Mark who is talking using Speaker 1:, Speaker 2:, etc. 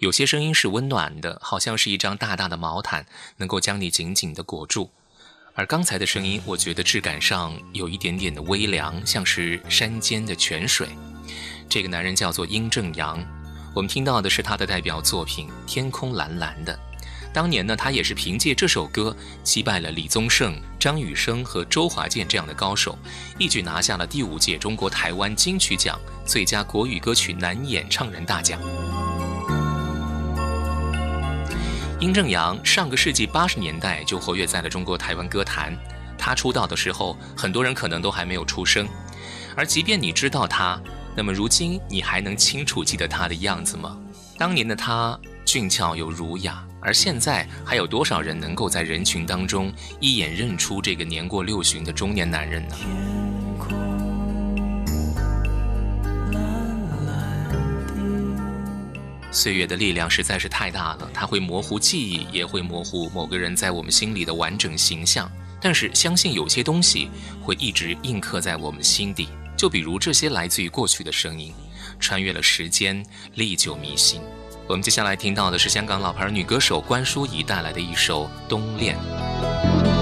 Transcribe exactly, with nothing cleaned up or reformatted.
Speaker 1: 有些声音是温暖的，好像是一张大大的毛毯，能够将你紧紧地裹住。而刚才的声音，我觉得质感上有一点点的微凉，像是山间的泉水。这个男人叫做殷正阳，我们听到的是他的代表作品《天空蓝蓝的》。当年呢，他也是凭借这首歌击败了李宗盛、张雨生和周华健这样的高手，一举拿下了第五届中国台湾金曲奖最佳国语歌曲男演唱人大奖。殷正阳上个世纪八十年代就活跃在了中国台湾歌坛，他出道的时候，很多人可能都还没有出生。而即便你知道他，那么如今你还能清楚记得他的样子吗？当年的他俊俏又儒雅，而现在还有多少人能够在人群当中一眼认出这个年过六旬的中年男人呢？岁月的力量实在是太大了，它会模糊记忆，也会模糊某个人在我们心里的完整形象。但是相信有些东西会一直印刻在我们心底，就比如这些来自于过去的声音，穿越了时间，历久弥新。我们接下来听到的是香港老牌女歌手关淑怡带来的一首《冬恋》。